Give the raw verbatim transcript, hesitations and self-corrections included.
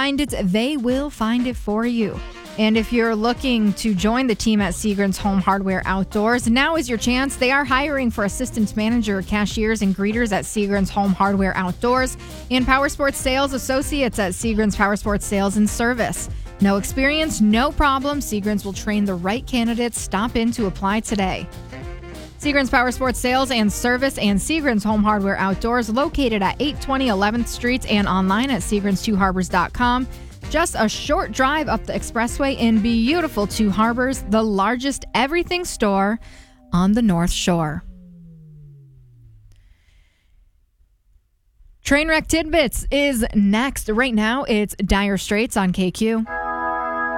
find it, they will find it for you. And if you're looking to join the team at Seagram's Home Hardware Outdoors, now is your chance. They are hiring for assistant manager, cashiers, and greeters at Seagram's Home Hardware Outdoors and Power Sports Sales Associates at Seagram's Power Sports Sales and Service. No experience, no problem. Seagram's will train the right candidates. Stop in to apply today. Seagram's Power Sports Sales and Service and Seagram's Home Hardware Outdoors, located at eight twenty eleventh Street and online at Seagrams Two Harbors dot com. Just a short drive up the expressway in beautiful Two Harbors, the largest everything store on the North Shore. Trainwreck Tidbits is next. Right now, it's Dire Straits on K Q.